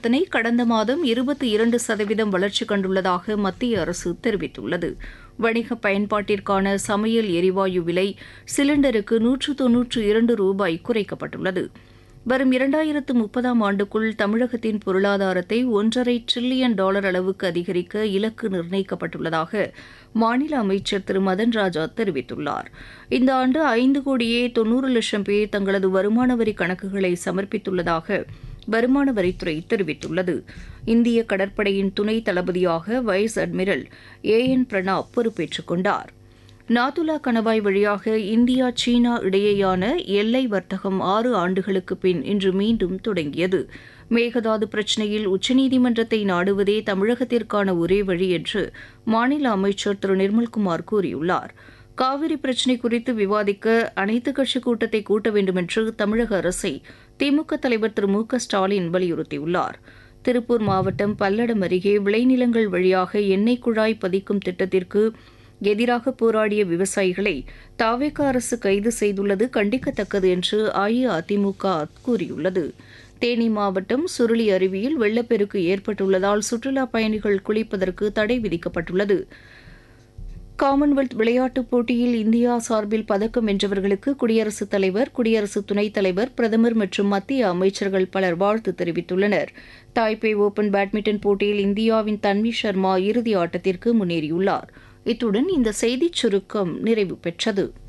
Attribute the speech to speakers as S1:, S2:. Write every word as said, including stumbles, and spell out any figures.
S1: விற்பனை கடந்த மாதம் இருபத்தி இரண்டு சதவீதம் வளர்ச்சி கண்டுள்ளதாக மத்திய அரசு தெரிவித்துள்ளது. வணிக பயன்பாட்டிற்கான சமையல் எரிவாயு விலை சிலிண்டருக்கு நூற்று தொன்னூற்று இரண்டு ரூபாய் குறைக்கப்பட்டுள்ளது. வரும் இரண்டாயிரத்து முப்பதாம் ஆண்டுக்குள் தமிழகத்தின் பொருளாதாரத்தை ஒன்றரை டிரில்லியன் டாலர் அளவுக்கு அதிகரிக்க இலக்கு நிர்ணயிக்கப்பட்டுள்ளதாக மாநில அமைச்சர் திரு மதன் ராஜா தெரிவித்துள்ளார். இந்த ஆண்டு ஐந்து கோடியே தொன்னூறு லட்சம் பேர் தங்களது வருமான வரி கணக்குகளை சமர்ப்பித்துள்ளதாக வருமான வரித்துறை தெரிவித்துள்ளது. இந்திய கடற்படையின் துணை தளபதியாக வைஸ் அட்மிரல் ஏ என் பிரணாப் பொறுப்பேற்றுக் கொண்டார். நாதுலா கணவாய் வழியாக இந்தியா சீனா இடையேயான எல்லை வர்த்தகம் ஆறு ஆண்டுகளுக்கு பின் இன்று மீண்டும் தொடங்கியது. மேகதாது பிரச்சினையில் உச்சநீதிமன்றத்தை நாடுவதே தமிழகத்திற்கான ஒரே வழி என்று மாநில அமைச்சர் திரு நிர்மல்குமார் கூறியுள்ளார். காவிரி பிரச்சினை குறித்து விவாதிக்க அனைத்துக் கட்சி கூட்டத்தை கூட்ட வேண்டுமென்று தமிழக அரசை திமுக தலைவர் திரு மு க ஸ்டாலின் வலியுறுத்தியுள்ளார். திருப்பூர் மாவட்டம் பல்லடம் அருகே விளைநிலங்கள் வழியாக எண்ணெய் குழாய் பதிக்கும் திட்டத்திற்கு எதிராக போராடிய விவசாயிகளை தாவேகா அரசு கைது செய்துள்ளது கண்டிக்கத்தக்கது என்று அஇஅதிமுக கூறியுள்ளது. தேனி மாவட்டம் சுருளி அருவியில் வெள்ளப்பெருக்கு ஏற்பட்டுள்ளதால் சுற்றுலாப் பயணிகள் குளிப்பதற்கு தடை விதிக்கப்பட்டுள்ளது. காமன்வெல்த் விளையாட்டுப் போட்டியில் இந்தியா சார்பில் பதக்கம் வென்றவர்களுக்கு குடியரசுத் தலைவர், குடியரசு துணைத் தலைவர், பிரதமர் மற்றும் மத்திய அமைச்சர்கள் பலர் வாழ்த்து தெரிவித்துள்ளனர். தாய்பே ஓபன் பேட்மிண்டன் போட்டியில் இந்தியாவின் தன்வி சர்மா இறுதி ஆட்டத்திற்கு முன்னேறியுள்ளார். இத்துடன் இந்த செய்திச் சுருக்கம் நிறைவு பெற்றது.